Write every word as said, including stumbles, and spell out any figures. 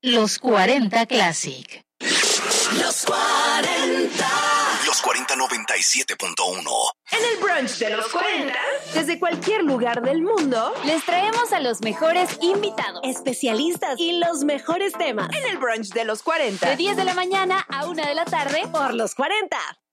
Los cuarenta Classic. Los cuarenta. Los cuarenta noventa y siete punto uno. En el brunch de los cuarenta, desde cualquier lugar del mundo, les traemos a los mejores invitados, especialistas y los mejores temas. En el brunch de los cuarenta. De diez de la mañana a una de la tarde por los cuarenta.